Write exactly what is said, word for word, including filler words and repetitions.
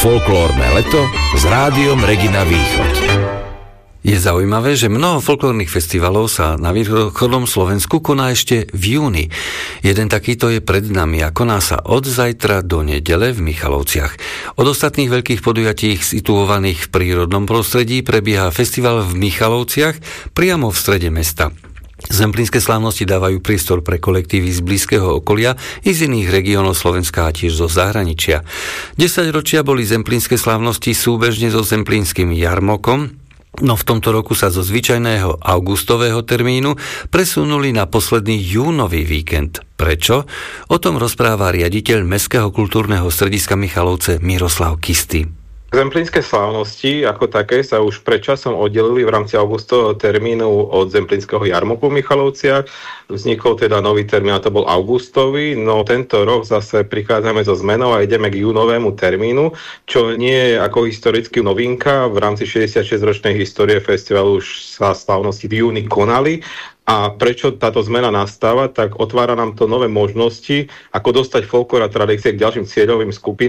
Folklórne leto s rádiom Regina Východ. Je zaujímavé, že mnoho folklórnych festivalov sa na východnom Slovensku koná ešte v júni. Jeden takýto je pred nami a koná sa od zajtra do nedele v Michalovciach. Od ostatných veľkých podujatí situovaných v prírodnom prostredí prebieha festival v Michalovciach priamo v strede mesta. Zemplínske slávnosti dávajú priestor pre kolektívy z blízkeho okolia i z iných regiónov Slovenska a tiež zo zahraničia. Desaťročia boli zemplínske slávnosti súbežne so zemplínskym jarmokom, no v tomto roku sa zo zvyčajného augustového termínu presunuli na posledný júnový víkend. Prečo? O tom rozpráva riaditeľ Mestského kultúrneho strediska Michalovce Miroslav Kisty. Zemplínske slávnosti ako také sa už pred časom oddelili v rámci augustového termínu od Zemplínskeho jarmoku v Michalovciach. Vznikol teda nový termín, a to bol augustový, no tento rok zase prichádzame so zmenou a ideme k júnovému termínu, čo nie je ako historicky novinka. V rámci šesťdesiatšesťročnej histórie festivalu už sa slávnosti v júni konali. A prečo táto zmena nastáva, tak otvára nám to nové možnosti, ako dostať folklór a tradície k ďalším cieľovým skupinám.